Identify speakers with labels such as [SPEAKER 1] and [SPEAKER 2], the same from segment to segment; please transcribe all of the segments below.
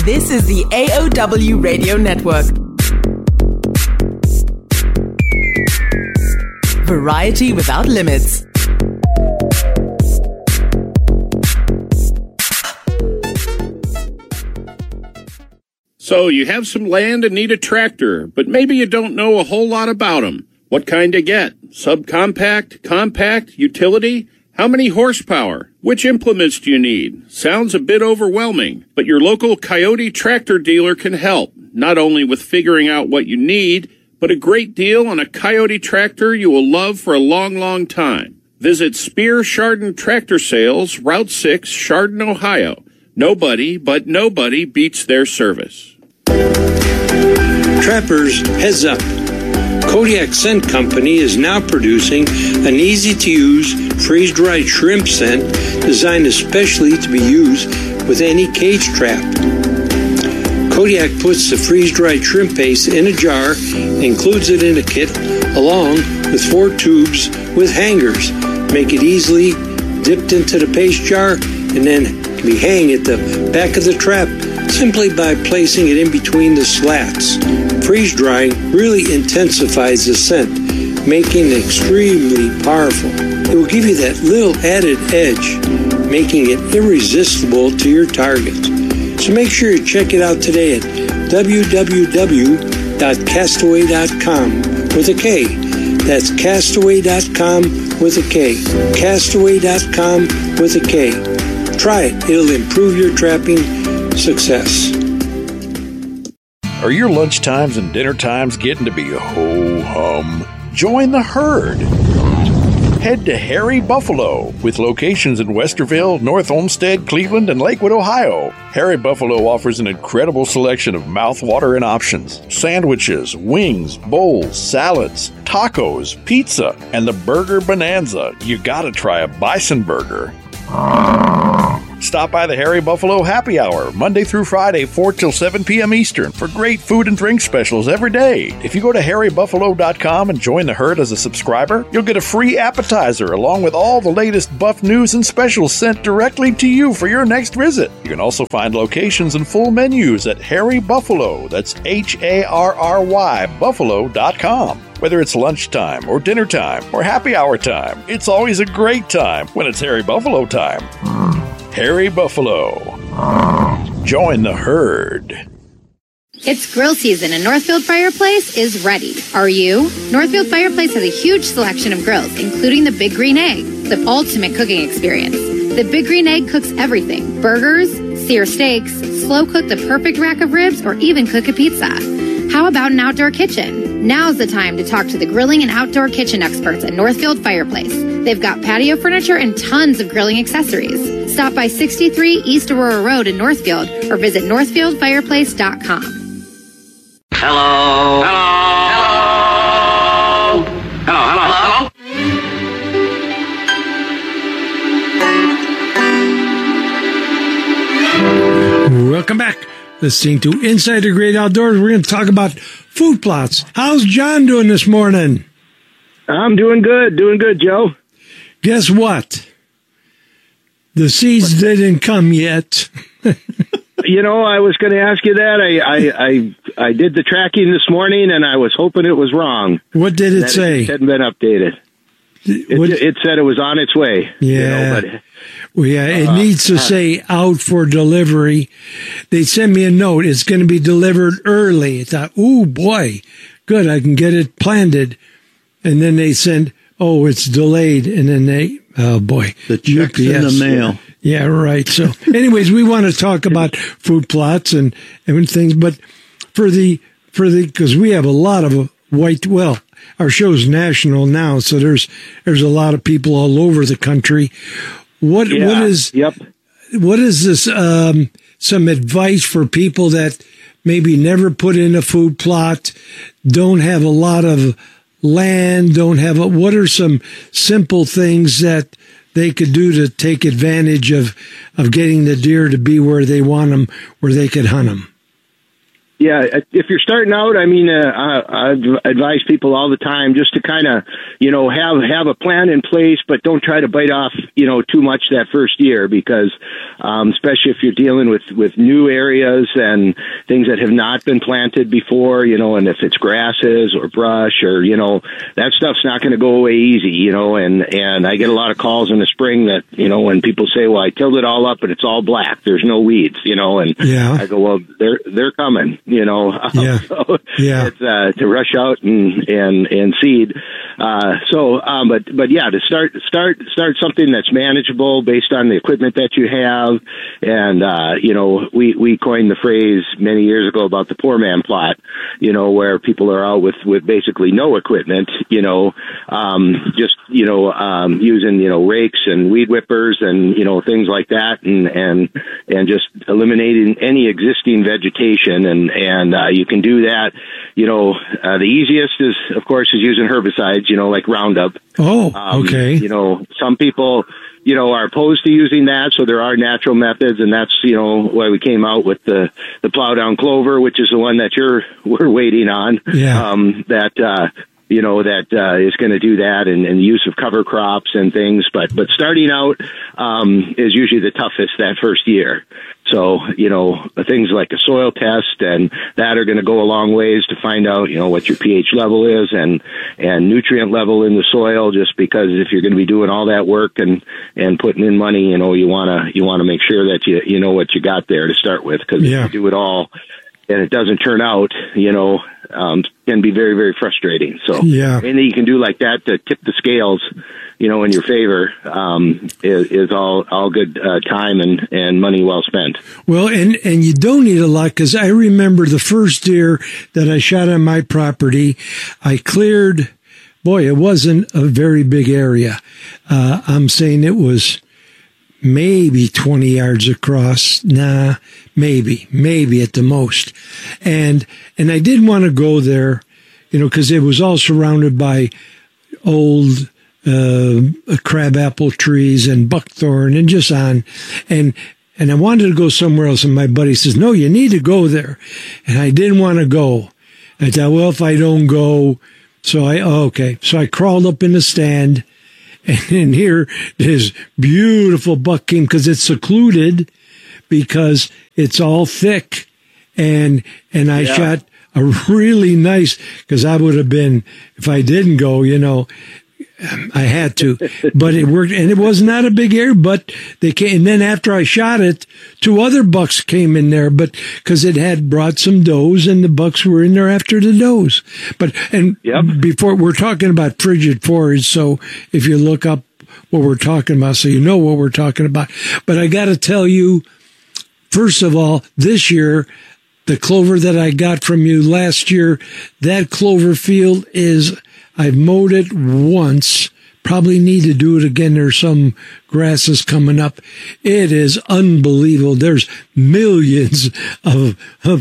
[SPEAKER 1] This is the AOW Radio Network. Variety without limits.
[SPEAKER 2] So you have some land and need a tractor, but maybe you don't know a whole lot about them. What kind to get? Subcompact, compact, utility? How many horsepower? Which implements do you need? Sounds a bit overwhelming, but your local Coyote tractor dealer can help, not only with figuring out what you need, but a great deal on a Coyote tractor you will love for a long, long time. Visit Spear Chardon Tractor Sales, Route 6, Chardon, Ohio. Nobody beats their service.
[SPEAKER 3] Trappers, heads up. Kodiak Scent Company is now producing an easy-to-use, freeze-dried shrimp scent designed especially to be used with any cage trap. Kodiak puts the freeze-dried shrimp paste in a jar, includes it in a kit, along with 4 tubes with hangers. Make it easily dipped into the paste jar and then can be hung at the back of the trap simply by placing it in between the slats. Freeze drying really intensifies the scent, making it extremely powerful. It will give you that little added edge, making it irresistible to your target. So make sure you check it out today at www.castaway.com with a K. That's castaway.com with a K. Castaway.com with a K. Try it. It'll improve your trapping success.
[SPEAKER 4] Are your lunch times and dinner times getting to be ho-hum? Join the herd. Head to Harry Buffalo with locations in Westerville, North Olmsted, Cleveland, and Lakewood, Ohio. Harry Buffalo offers an incredible selection of mouthwatering options. Sandwiches, wings, bowls, salads, tacos, pizza, and the Burger Bonanza. You gotta try a bison burger. Stop by the Harry Buffalo Happy Hour, Monday through Friday, 4 till 7 p.m. Eastern, for great food and drink specials every day. If you go to harrybuffalo.com and join the herd as a subscriber, you'll get a free appetizer along with all the latest buff news and specials sent directly to you for your next visit. You can also find locations and full menus at Harry Buffalo. That's HARRY Buffalo.com. Whether it's lunchtime or dinner time or happy hour time, it's always a great time when it's Harry Buffalo time. Harry Buffalo. Join the herd.
[SPEAKER 5] It's grill season and Northfield Fireplace is ready. Are you? Northfield Fireplace has a huge selection of grills, including the Big Green Egg, the ultimate cooking experience. The Big Green Egg cooks everything: burgers, sear steaks, slow cook the perfect rack of ribs, or even cook a pizza. How about an outdoor kitchen? Now's the time to talk to the grilling and outdoor kitchen experts at Northfield Fireplace. They've got patio furniture and tons of grilling accessories. Stop by 63 East Aurora Road in Northfield or visit northfieldfireplace.com.
[SPEAKER 6] Hello. Hello. Hello. Hello.
[SPEAKER 7] Hello. Welcome back. Listening to Inside the Great Outdoors. We're going to talk about food plots. How's John doing this morning?
[SPEAKER 8] I'm doing good. Doing good, Joe.
[SPEAKER 7] Guess what? The seeds didn't come yet.
[SPEAKER 8] You know, I was going to ask you that. I did the tracking this morning, and I was hoping it was wrong.
[SPEAKER 7] What did it say?
[SPEAKER 8] It hadn't been updated. It said it was on its way.
[SPEAKER 7] Yeah. It needs to say out for delivery. They sent me a note. It's going to be delivered early. I thought, oh, boy, good. I can get it planted. And then they sent, oh, it's delayed. And then oh, boy.
[SPEAKER 9] The check's in the mail.
[SPEAKER 7] Yeah, right. So anyways, we want to talk about food plots and things. But because we have a lot of our show's national now. So there's a lot of people all over the country. What is this, some advice for people that maybe never put in a food plot, don't have a lot of land, what are some simple things that they could do to take advantage of getting the deer to be where they want them, where they could hunt them?
[SPEAKER 8] Yeah, if you're starting out, I mean, I advise people all the time just to kind of, have a plan in place, but don't try to bite off, too much that first year, because especially if you're dealing with new areas and things that have not been planted before, and if it's grasses or brush or, that stuff's not going to go away easy, and I get a lot of calls in the spring that, when people say, well, I tilled it all up, but it's all black. There's no weeds, and I go, well, they're coming. So it's to rush out and seed. But yeah, to start something that's manageable based on the equipment that you have. And, we coined the phrase many years ago about the poor man plot, where people are out with basically no equipment, just, using, rakes and weed whippers and, things like that, and just eliminating any existing vegetation. And you can do that, the easiest is, of course, is using herbicides, like Roundup.
[SPEAKER 7] Oh, okay.
[SPEAKER 8] Some people, are opposed to using that, so there are natural methods, and that's, why we came out with the plow down clover, which is the one that we're waiting on.
[SPEAKER 7] Yeah.
[SPEAKER 8] That is going to do that, and the use of cover crops and things. But starting out is usually the toughest that first year. So, things like a soil test and that are going to go a long ways to find out, what your pH level is and nutrient level in the soil, just because if you're going to be doing all that work and putting in money, you want to make sure that you know what you got there to start with, because if you do it all and it doesn't turn out, can be very, very frustrating. So anything you can do like that to tip the scales, in your favor, is all good time and money well spent.
[SPEAKER 7] Well, and you don't need a lot, because I remember the first deer that I shot on my property, I cleared, it wasn't a very big area. I'm saying it was maybe 20 yards across. Nah, maybe at the most. And I didn't want to go there, because it was all surrounded by old crabapple trees and buckthorn and just on. And I wanted to go somewhere else. And my buddy says, no, you need to go there. And I didn't want to go. I thought, well, if I don't go, so I crawled up in the stand. And here this beautiful buck came, because it's secluded, because it's all thick. And I shot a really nice, because I would have been, if I didn't go, I had to, but it worked, and it was not a big area, but they came, and then after I shot it, 2 other bucks came in there, but because it had brought some does, and the bucks were in there after the does. Before, we're talking about frigid forage, so if you look up what we're talking about, so you know what we're talking about. But I got to tell you, first of all, this year, the clover that I got from you last year, that clover field is, I've mowed it once, probably need to do it again. There's some grasses coming up. It is unbelievable. There's millions of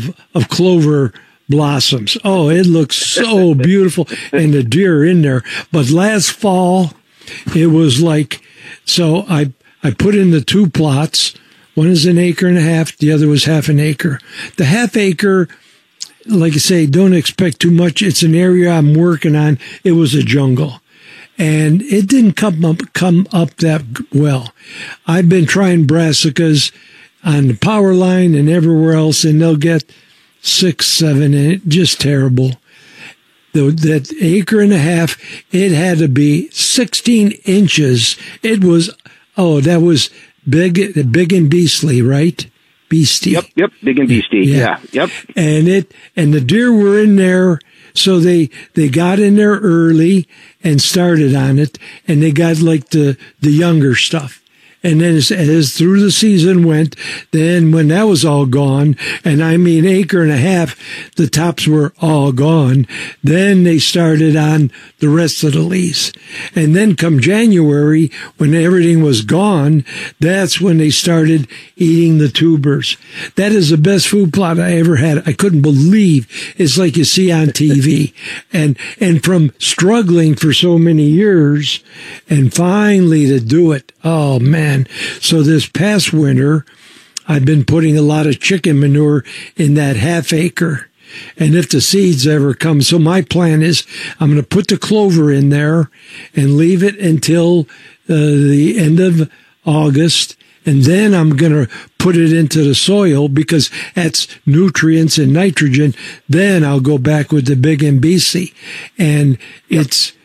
[SPEAKER 7] clover blossoms. Oh, it looks so beautiful. And the deer are in there. But last fall, it was like, so I put in the 2 plots. One is 1.5 acres. The other was 0.5 acre. The 0.5 acre, like I say, don't expect too much. It's an area I'm working on. It was a jungle, and it didn't come up that well. I've been trying brassicas on the power line and everywhere else, and they'll get 6, 7 in it. Just terrible. That 1.5 acres, it had to be 16 inches. It was, that was big and beastly, right? Beastie.
[SPEAKER 8] Yep, big and beastie. Yeah. Yep.
[SPEAKER 7] And the deer were in there, so they got in there early and started on it, and they got like the younger stuff. And then as through the season went, then when that was all gone, and I mean 1.5 acres, the tops were all gone, then they started on the rest of the leaves. And then come January, when everything was gone, that's when they started eating the tubers. That is the best food plot I ever had. I couldn't believe it's like you see on TV. And from struggling for so many years, and finally to do it, oh man. So this past winter, I've been putting a lot of chicken manure in that 0.5 acre. And if the seeds ever come, so my plan is I'm going to put the clover in there and leave it until the end of August. And then I'm going to put it into the soil because that's nutrients and nitrogen. Then I'll go back with the big MBC. And it's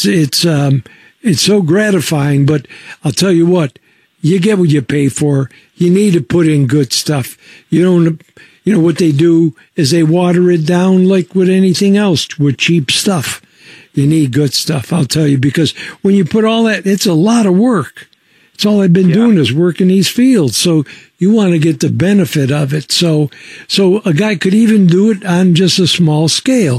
[SPEAKER 7] so gratifying, but I'll tell you what, you get what you pay for. You need to put in good stuff. You know what they do is they water it down like with anything else, with cheap stuff. You need good stuff, I'll tell you, because when you put all that, it's a lot of work. It's all I've been doing is working these fields. So you want to get the benefit of it. So a guy could even do it on just a small scale.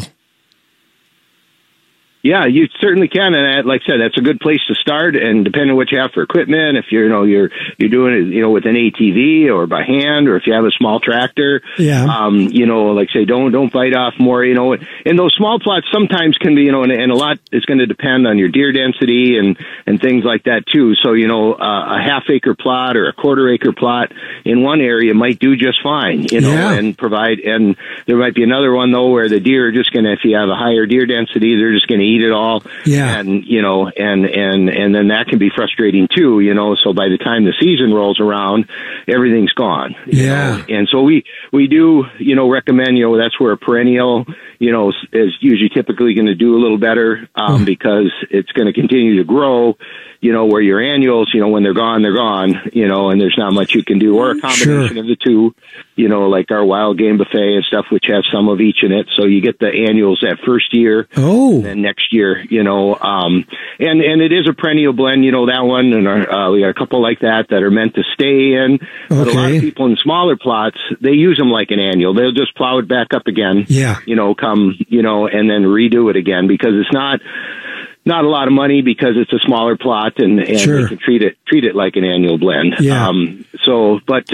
[SPEAKER 8] Yeah, you certainly can, and like I said, that's a good place to start. And depending on what you have for equipment, if you're doing it, with an ATV or by hand, or if you have a small tractor, like I say, don't bite off more. And those small plots sometimes can be, and a lot is going to depend on your deer density and things like that too. So a half-acre plot or a quarter-acre plot in one area might do just fine, and provide. And there might be another one though where the deer are just going to, if you have a higher deer density, they're just going to eat it all.
[SPEAKER 7] Yeah.
[SPEAKER 8] And, and then that can be frustrating too, so by the time the season rolls around, everything's gone. you know. And so we do, recommend, that's where a perennial, is usually typically going to do a little better, because it's going to continue to grow, where your annuals, when they're gone, and there's not much you can do, or a combination of the two, like our wild game buffet and stuff, which has some of each in it. So you get the annuals that first year.
[SPEAKER 7] Oh.
[SPEAKER 8] And then next year, and it is a perennial blend, that one, and we got a couple like that are meant to stay in. Okay. But a lot of people in smaller plots, they use them like an annual. They'll just plow it back up again.
[SPEAKER 7] Yeah.
[SPEAKER 8] And then redo it again, because it's not a lot of money, because it's a smaller plot, and
[SPEAKER 7] sure.
[SPEAKER 8] you can treat it like an annual blend.
[SPEAKER 7] Yeah.
[SPEAKER 8] So that's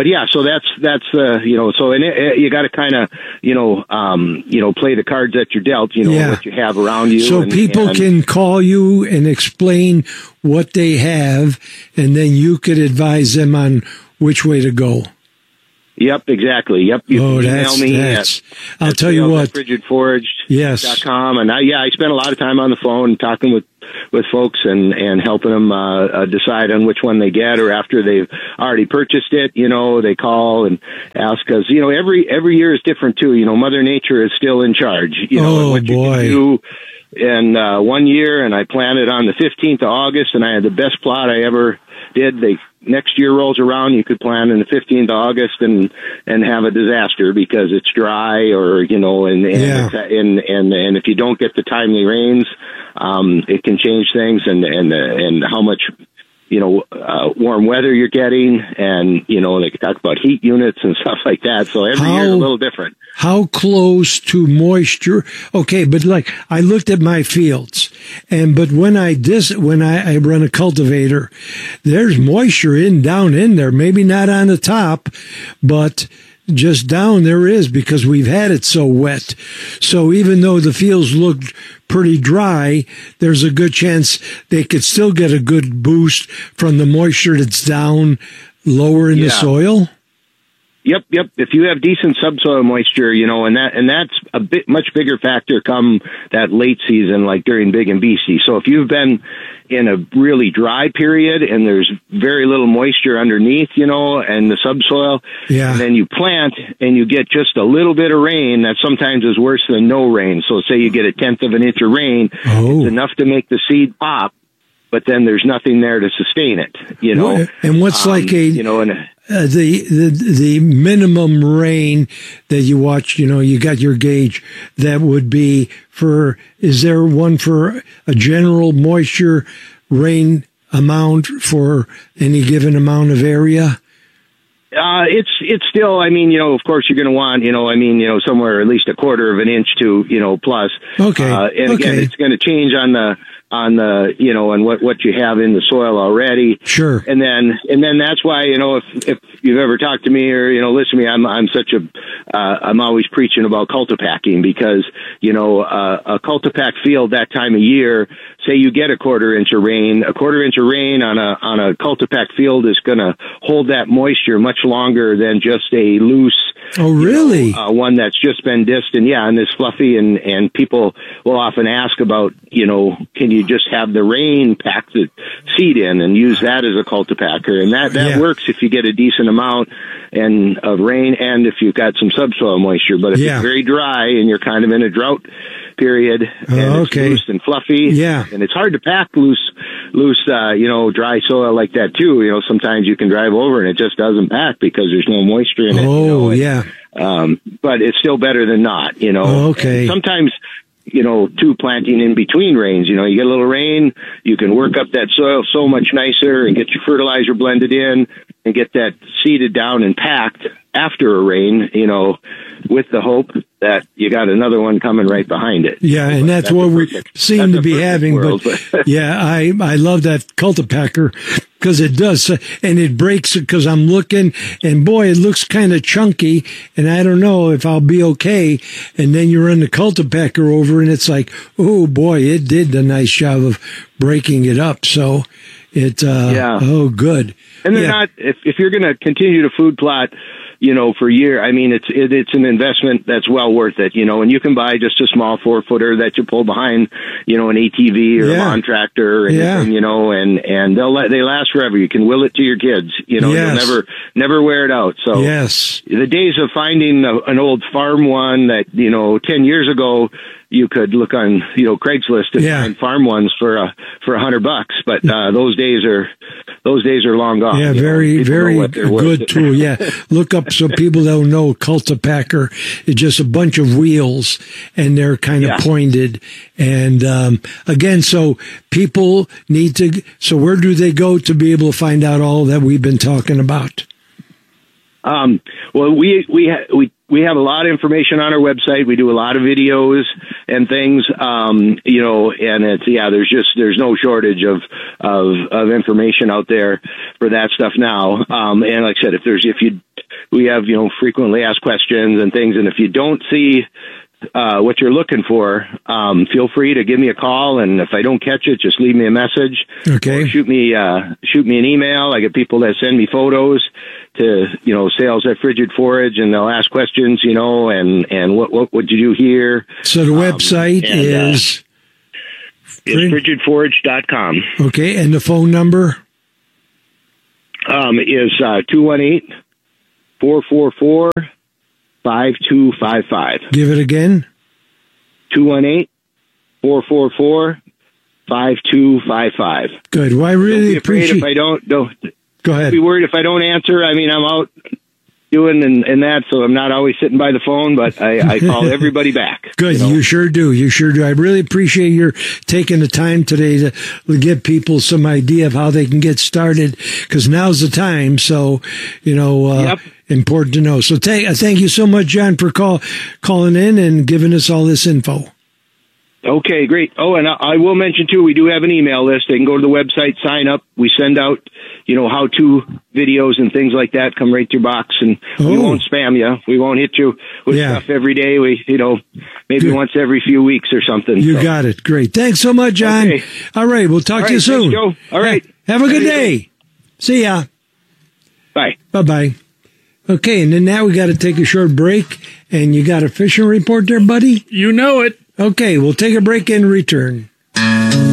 [SPEAKER 8] so, and you got to kind of, play the cards that you're dealt, what you have around you.
[SPEAKER 7] So people can call you and explain what they have, and then you could advise them on which way to go.
[SPEAKER 8] Yep, exactly. Yep. You can email me
[SPEAKER 7] I'll tell you what.
[SPEAKER 8] FrigidForaged.com. And I spend a lot of time on the phone talking with folks and helping them decide on which one they get, or after they've already purchased it, they call and ask us. Every year is different too. Mother Nature is still in charge.
[SPEAKER 7] Oh,
[SPEAKER 8] what
[SPEAKER 7] boy.
[SPEAKER 8] You can do. And one year, and I planted on the 15th of August, and I had the best plot I ever did. Next year rolls around, you could plant in the 15th of August and have a disaster because it's dry, or and if you don't get the timely rains, it can change things, and how much warm weather you're getting, and they could talk about heat units and stuff like that. So every year is a little different.
[SPEAKER 7] How close to moisture? Okay, but like I looked at my fields, but when I run a cultivator, there's moisture down in there. Maybe not on the top, but just down there is, because we've had it so wet. So even though the fields looked pretty dry, there's a good chance they could still get a good boost from the moisture that's down lower in the soil.
[SPEAKER 8] Yep. If you have decent subsoil moisture, and that's a much bigger factor come that late season, like during Big and Beastie. So if you've been in a really dry period and there's very little moisture underneath, and the subsoil, and then you plant and you get just a little bit of rain, that sometimes is worse than no rain. So say you get a 1/10 of an inch of rain, it's enough to make the seed pop, but then there's nothing there to sustain it,
[SPEAKER 7] And what's the minimum rain that you watch, you got your gauge, that would be is there one for a general moisture rain amount for any given amount of area?
[SPEAKER 8] It's still, of course you're going to want, somewhere at least a quarter of an inch to, plus.
[SPEAKER 7] Okay.
[SPEAKER 8] And again, it's going to change on the, and what you have in the soil already.
[SPEAKER 7] Sure. And
[SPEAKER 8] then that's why, if you've ever talked to me or, listen to me, I'm such I'm always preaching about cultipacking because, a cultipack field that time of year, say you get a quarter inch of rain on a cultipack field is going to hold that moisture much longer than just a loose,
[SPEAKER 7] oh, really?
[SPEAKER 8] One that's just been dissed and this fluffy and people will often ask about, can you just have the rain pack the seed in and use that as a cultipacker? And that works if you get a decent amount of rain and if you've got some subsoil moisture. But if it's very dry and you're kind of in a drought period and it's loose and fluffy, and it's hard to pack loose, dry soil like that too. Sometimes you can drive over and it just doesn't pack because there's no moisture in it.
[SPEAKER 7] Oh,
[SPEAKER 8] but it's still better than not,
[SPEAKER 7] Okay.
[SPEAKER 8] And sometimes, too, planting in between rains, you get a little rain, you can work up that soil so much nicer and get your fertilizer blended in and get that seeded down and packed after a rain, with the hope that you got another one coming right behind it.
[SPEAKER 7] Yeah, and that's what we seem to be having.
[SPEAKER 8] World,
[SPEAKER 7] but I love that cultipacker because it does, and it breaks because I'm looking, and boy, it looks kind of chunky, and I don't know if I'll be okay. And then you run the cultipacker over, and it's like, oh boy, it did a nice job of breaking it up. So it, oh, good.
[SPEAKER 8] And they're not, if you're going to continue to food plot, for a year, I mean, it's an investment that's well worth it, and you can buy just a small 4-footer that you pull behind, an ATV or a lawn tractor, and they last forever. You can will it to your kids, you'll never wear it out. So the days of finding an old farm one that, 10 years ago, you could look on, Craigslist and find farm ones for $100, but those days are long gone.
[SPEAKER 7] Yeah, very good tool. Yeah, look up so people don't know cultipacker. It's just a bunch of wheels, and they're kind of pointed. And again, so people need to. So where do they go to be able to find out all that we've been talking about?
[SPEAKER 8] Well, we have a lot of information on our website. We do a lot of videos and things, and it's there's no shortage of information out there for that stuff now. And like I said, we have, frequently asked questions and things. And if you don't see, what you're looking for, feel free to give me a call. And if I don't catch it, just leave me a message.
[SPEAKER 7] Okay.
[SPEAKER 8] Or shoot me an email. I get people that send me photos to, sales at Frigid Forage, and they'll ask questions, and what would you do here?
[SPEAKER 7] So the website is
[SPEAKER 8] frigidforage.com.
[SPEAKER 7] Okay. And the phone number?
[SPEAKER 8] Is 218-444-5255.
[SPEAKER 7] Give it again.
[SPEAKER 8] 218-444-5255.
[SPEAKER 7] Good. Well, I really appreciate.
[SPEAKER 8] If I don't go ahead. Be worried if I don't answer. I mean, I'm out doing and that, so I'm not always sitting by the phone, but I call everybody back.
[SPEAKER 7] Good. You sure do. You sure do. I really appreciate your taking the time today to give people some idea of how they can get started, because now's the time. So, important to know. So thank you so much, John, for calling in and giving us all this info.
[SPEAKER 8] Okay, great. Oh, and I will mention, too, we do have an email list. They can go to the website, sign up. We send out, how-to videos and things like that come right to your box, and we won't spam you. We won't hit you with stuff every day. We, maybe once every few weeks or something.
[SPEAKER 7] You got it. Great. Thanks so much, John. Okay. All right, we'll talk to you soon.
[SPEAKER 8] Thanks, Joe. All right.
[SPEAKER 7] Have a good day. See ya.
[SPEAKER 8] Bye.
[SPEAKER 7] Bye-bye. Okay, and then now we got to take a short break, and you got a fishing report there, buddy?
[SPEAKER 2] You know it.
[SPEAKER 7] Okay, we'll take a break and return.